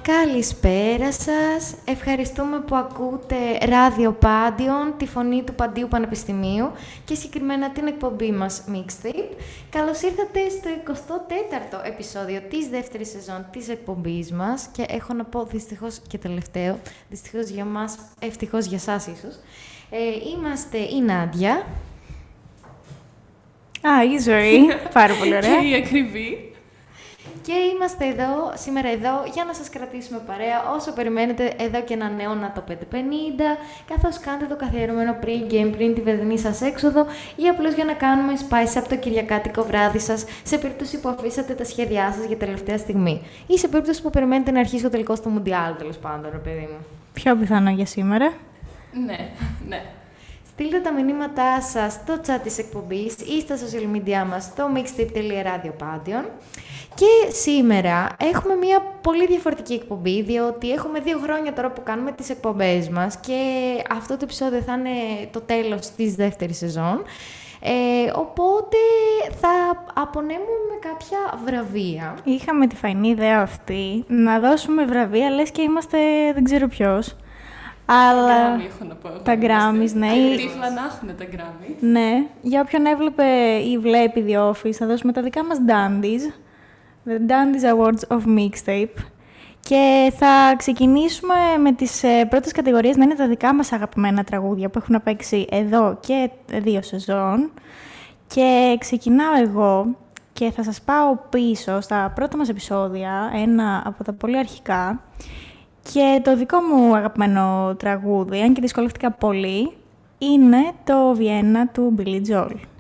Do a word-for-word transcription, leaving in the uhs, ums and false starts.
Καλησπέρα σας. Ευχαριστούμε που ακούτε Ράδιο Πάντιον, τη φωνή του Παντίου Πανεπιστημίου και συγκεκριμένα την εκπομπή μας Mixtape. Καλώς ήρθατε στο εικοστό τέταρτο επεισόδιο της δεύτερης σεζόν της εκπομπής μας και έχω να πω δυστυχώς και τελευταίο, δυστυχώς για μας, ευτυχώς για σας ίσως. Ε, είμαστε η Νάντια. Α, η Ζωή. Πάρα πολύ ωραία. Και η Ακριβή. Και είμαστε εδώ, σήμερα εδώ, για να σας κρατήσουμε παρέα όσο περιμένετε εδώ και ένα νέο το πέντε πενήντα, καθώς κάνετε το καθιερωμένο pre-game πριν τη βραδινή σας έξοδο ή απλώς για να κάνουμε spice από το κυριακάτικο βράδυ σας σε περίπτωση που αφήσατε τα σχέδιά σας για τελευταία στιγμή ή σε περίπτωση που περιμένετε να αρχίσει ο τελικός του Μουντιάλ, τέλος πάντων, ρε παιδί μου. Πιο πιθανό για σήμερα. Ναι, ναι. Στείλτε τα μηνύματά σας στο chat της εκπομπής ή στα social media μας στο mixtape τελεία radiopadion. Και σήμερα έχουμε μια πολύ διαφορετική εκπομπή, διότι έχουμε δύο χρόνια τώρα που κάνουμε τις εκπομπές μας και αυτό το επεισόδιο θα είναι το τέλος της δεύτερης σεζόν. Ε, οπότε θα απονέμουμε κάποια βραβεία. Είχαμε τη φαϊνή ιδέα αυτή να δώσουμε βραβεία, λες και είμαστε δεν ξέρω ποιος. Αλλά... Τα Grammy έχω να πω. Τα Grammys, ναι. Τύφλα να έχουν τα Grammy. Ναι. Για όποιον έβλεπε ή βλέπει The Office, θα δώσουμε τα δικά μας Dandies. The Dandies Awards of Mixtape. Και θα ξεκινήσουμε με τις ε, πρώτες κατηγορίες να είναι τα δικά μας αγαπημένα τραγούδια που έχουν παίξει εδώ και δύο σεζόν. Και ξεκινάω εγώ και θα σας πάω πίσω στα πρώτα μας επεισόδια, ένα από τα πολύ αρχικά. Και το δικό μου αγαπημένο τραγούδι, αν και δυσκολεύτηκα πολύ, είναι το Vienna του Billy Joel.